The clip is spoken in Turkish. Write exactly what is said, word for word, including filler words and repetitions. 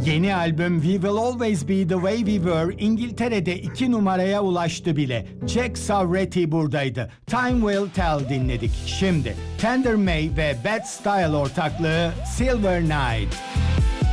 Yeni albüm We Will Always Be The Way We Were İngiltere'de iki numaraya ulaştı bile. Jack Savretti buradaydı. Time Will Tell dinledik. Şimdi Tender May ve Bad Style ortaklığı Silver Night.